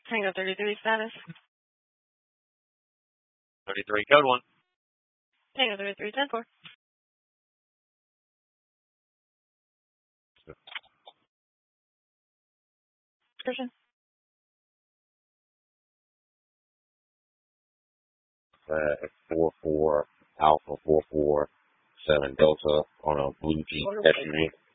Tango 33 status. 33, code 1. Tango 33, 10-4. Christian. 44 Alpha 447 Delta on a blue Jeep SUV.